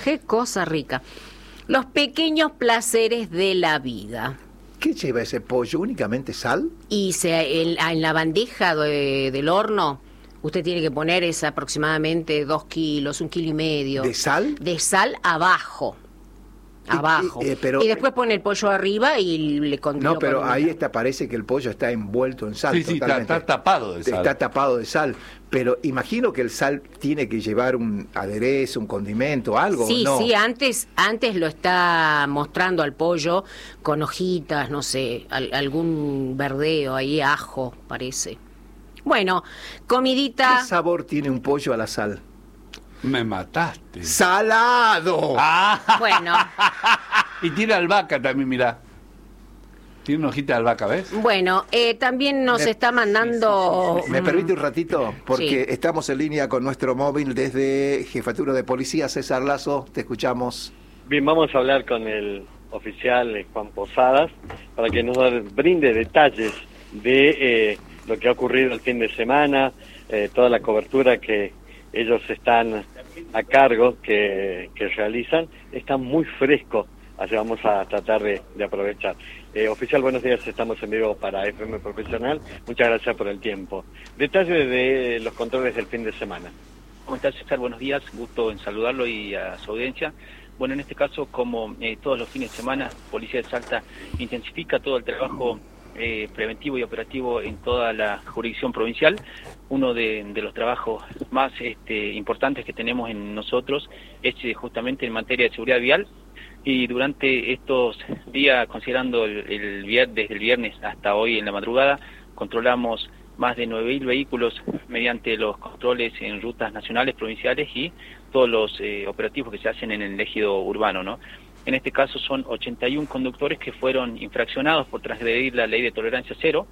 Qué cosa rica. Los pequeños placeres de la vida. ¿Qué lleva ese pollo? ¿Únicamente sal? Y en la bandeja del horno, usted tiene que poner aproximadamente 2 kilos, 1,5 kilos. ¿De sal? De sal abajo. Abajo. Pero, y después pone el pollo arriba y le continúa. No, pero ahí parece que el pollo está envuelto en sal. Sí, está tapado de sal. Está tapado de sal. Pero imagino que el sal tiene que llevar un aderezo, un condimento, algo. Sí, ¿no? sí, antes lo está mostrando al pollo con hojitas, no sé, algún verdeo ahí, ajo, parece. Bueno, comidita. ¿Qué sabor tiene un pollo a la sal? Me mataste. ¡Salado! Ah. Bueno. Y tiene albahaca también, mirá. Tiene una hojita de albahaca, ¿ves? Bueno, también nos está mandando... ¿Me permite un ratito? Porque estamos en línea con nuestro móvil desde Jefatura de Policía. César Lazo, te escuchamos. Bien, vamos a hablar con el oficial Juan Posadas para que nos brinde detalles de lo que ha ocurrido el fin de semana, toda la cobertura que ellos están a cargo, que realizan. Está muy fresco, así vamos a tratar de aprovechar. Oficial, buenos días, estamos en vivo para FM Profesional. Muchas gracias por el tiempo. Detalles de los controles del fin de semana. ¿Cómo estás, César? Buenos días, gusto en saludarlo y a su audiencia. Bueno, en este caso, como todos los fines de semana, Policía de Salta intensifica todo el trabajo preventivo y operativo en toda la jurisdicción provincial. Uno de los trabajos más importantes que tenemos en nosotros es justamente en materia de seguridad vial, y durante estos días, considerando desde el viernes hasta hoy en la madrugada, controlamos más de 9.000 vehículos mediante los controles en rutas nacionales, provinciales y todos los operativos que se hacen en el ejido urbano, ¿no? En este caso son 81 conductores que fueron infraccionados por transgredir la ley de tolerancia cero.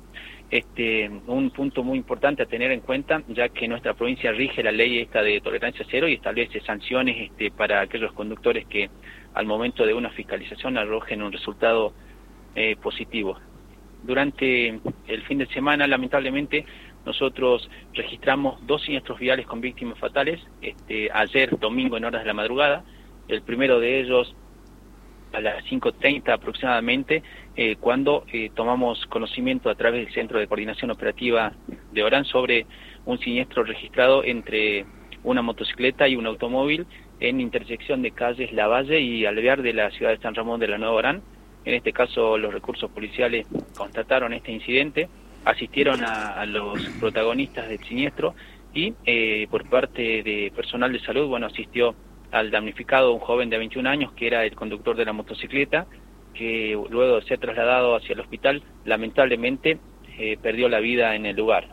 Un punto muy importante a tener en cuenta, ya que nuestra provincia rige la ley esta de tolerancia cero y establece sanciones para aquellos conductores que al momento de una fiscalización arrojen un resultado positivo. Durante el fin de semana, lamentablemente, nosotros registramos 2 siniestros viales con víctimas fatales, ayer domingo en horas de la madrugada. El primero de ellos a las 5:30 aproximadamente, cuando tomamos conocimiento a través del Centro de Coordinación Operativa de Orán sobre un siniestro registrado entre una motocicleta y un automóvil en intersección de calles Lavalle y Alvear de la ciudad de San Ramón de la Nueva Orán. En este caso, los recursos policiales constataron este incidente, asistieron a los protagonistas del siniestro y por parte de personal de salud, asistió al damnificado, un joven de 21 años que era el conductor de la motocicleta, que luego de ser trasladado hacia el hospital, lamentablemente perdió la vida en el lugar.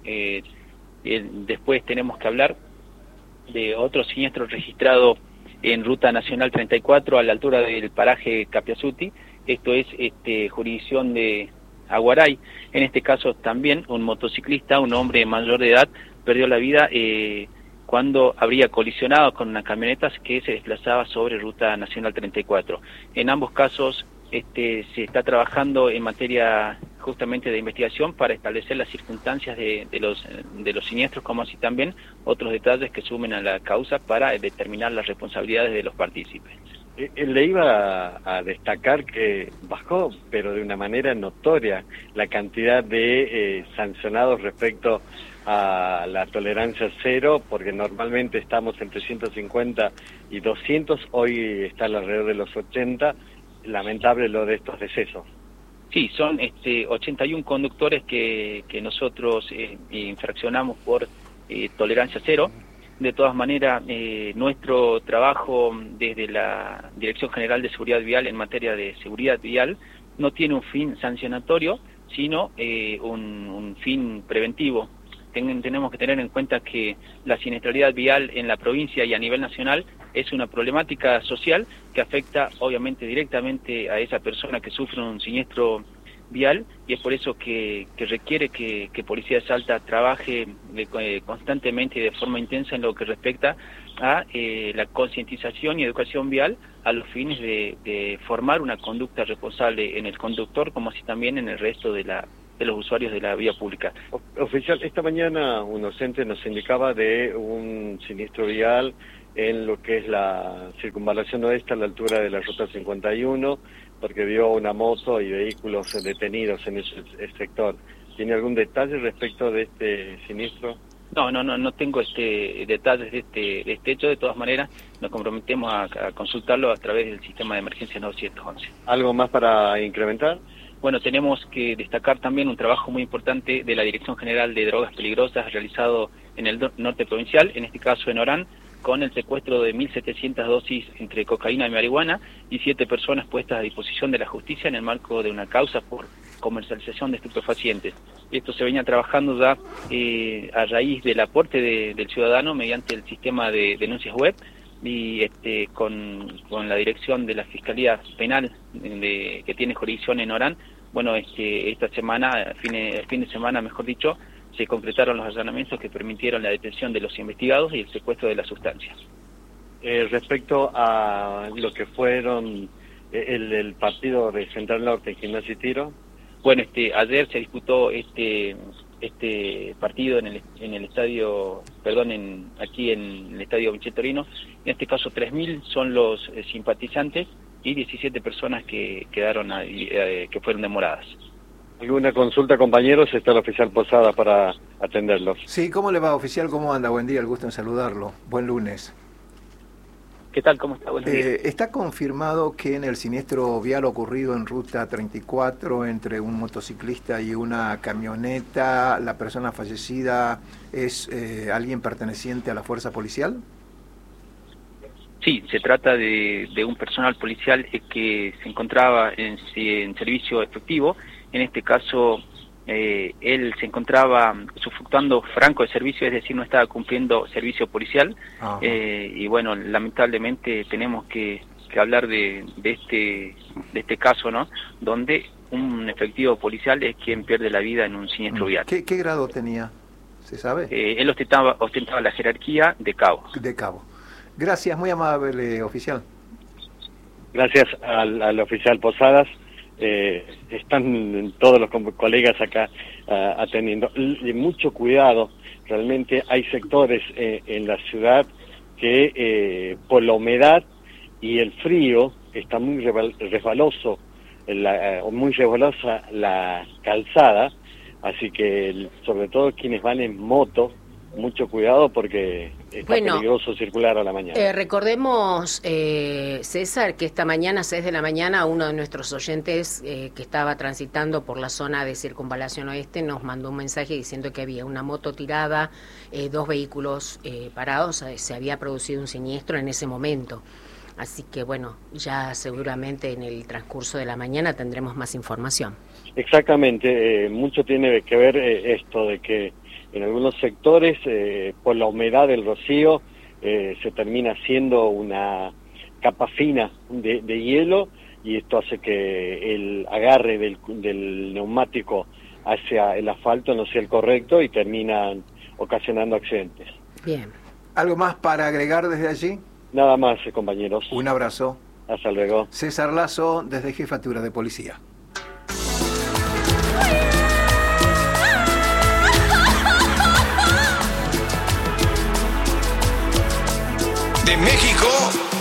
Después tenemos que hablar de otro siniestro registrado en Ruta Nacional 34 a la altura del paraje Capiasuti. Esto es jurisdicción de Aguaray. En este caso también un motociclista, un hombre mayor de edad, perdió la vida cuando habría colisionado con una camioneta que se desplazaba sobre Ruta Nacional 34. En ambos casos se está trabajando en materia justamente de investigación para establecer las circunstancias de los siniestros, como así también otros detalles que sumen a la causa para determinar las responsabilidades de los partícipes. Le iba a destacar que bajó, pero de una manera notoria, la cantidad de sancionados respecto a la tolerancia cero, porque normalmente estamos entre 150 y 200, hoy está alrededor de los 80, lamentable lo de estos decesos. Sí, son 81 conductores que nosotros infraccionamos por tolerancia cero. De todas maneras, nuestro trabajo desde la Dirección General de Seguridad Vial en materia de seguridad vial no tiene un fin sancionatorio, sino un fin preventivo. Tenemos que tener en cuenta que la siniestralidad vial en la provincia y a nivel nacional es una problemática social que afecta obviamente directamente a esa persona que sufre un siniestro vial, y es por eso que requiere que Policía de Salta trabaje constantemente y de forma intensa en lo que respecta a la concientización y educación vial a los fines de formar una conducta responsable en el conductor, como así también en el resto de los usuarios de la vía pública. Oficial, esta mañana un docente nos indicaba de un siniestro vial en lo que es la circunvalación oeste a la altura de la ruta 51, porque vio una moto y vehículos detenidos en ese sector. ¿Tiene algún detalle respecto de este siniestro? No tengo detalles de este hecho. De todas maneras, nos comprometemos a consultarlo a través del sistema de emergencia 911. ¿Algo más para incrementar? Bueno, tenemos que destacar también un trabajo muy importante de la Dirección General de Drogas Peligrosas realizado en el norte provincial, en este caso en Orán, con el secuestro de 1.700 dosis entre cocaína y marihuana y 7 personas puestas a disposición de la justicia en el marco de una causa por comercialización de estupefacientes. Esto se venía trabajando ya a raíz del aporte del ciudadano mediante el sistema de denuncias web y con la dirección de la Fiscalía Penal que tiene jurisdicción en Orán. Bueno, esta semana, el fin de semana, mejor dicho, se concretaron los allanamientos que permitieron la detención de los investigados y el secuestro de las sustancias. Respecto a lo que fueron el partido de Central Norte, Gimnasia y Tiro. Bueno, ayer se disputó este partido en el estadio, aquí en el estadio Michel Torino. En este caso 3.000 son los simpatizantes y 17 personas que quedaron que fueron demoradas. ¿Alguna consulta, compañeros? Está el oficial Posada para atenderlos. Sí, ¿cómo le va, oficial? ¿Cómo anda? Buen día, el gusto en saludarlo. Buen lunes. ¿Qué tal? ¿Cómo está? Buenos días. ¿Está confirmado que en el siniestro vial ocurrido en Ruta 34 entre un motociclista y una camioneta, la persona fallecida es alguien perteneciente a la fuerza policial? Sí, se trata de un personal policial que se encontraba en servicio efectivo. En este caso, él se encontraba usufructando franco de servicio, es decir, no estaba cumpliendo servicio policial. Y bueno, lamentablemente tenemos que hablar de este caso, ¿no? Donde un efectivo policial es quien pierde la vida en un siniestro vial. ¿Qué grado tenía? ¿Se sabe? Él ostentaba la jerarquía de cabo. De cabo. Gracias, muy amable, oficial. Gracias al oficial Posadas. Están todos los colegas acá atendiendo. Mucho cuidado, realmente hay sectores en la ciudad que por la humedad y el frío está muy resbalosa la calzada, así que sobre todo quienes van en moto, mucho cuidado porque está peligroso circular a la mañana. Recordemos, César, que esta mañana, 6 de la mañana, uno de nuestros oyentes que estaba transitando por la zona de Circunvalación Oeste nos mandó un mensaje diciendo que había una moto tirada, 2 vehículos parados, se había producido un siniestro en ese momento. Así que bueno, ya seguramente en el transcurso de la mañana tendremos más información. Exactamente, mucho tiene que ver esto de que en algunos sectores, por la humedad del rocío, se termina haciendo una capa fina de hielo y esto hace que el agarre del neumático hacia el asfalto no sea el correcto y terminan ocasionando accidentes. Bien. ¿Algo más para agregar desde allí? Nada más, compañeros. Un abrazo. Hasta luego. César Lazo, desde Jefatura de Policía. De México